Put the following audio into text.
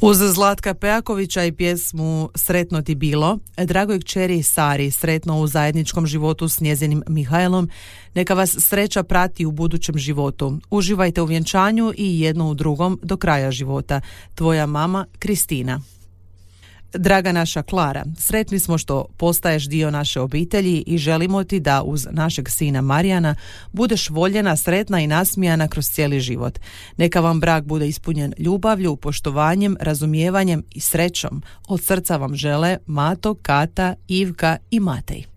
Uz Zlatka Pejakovića i pjesmu Sretno ti bilo, dragoj kćeri Sari sretno u zajedničkom životu s njezinim Mihajlom, neka vas sreća prati u budućem životu. Uživajte u vjenčanju i jedno u drugom do kraja života. Tvoja mama Kristina. Draga naša Klara, sretni smo što postaješ dio naše obitelji i želimo ti da uz našeg sina Marijana budeš voljena, sretna i nasmijana kroz cijeli život. Neka vam brak bude ispunjen ljubavlju, poštovanjem, razumijevanjem i srećom. Od srca vam žele Mato, Kata, Ivka i Matej.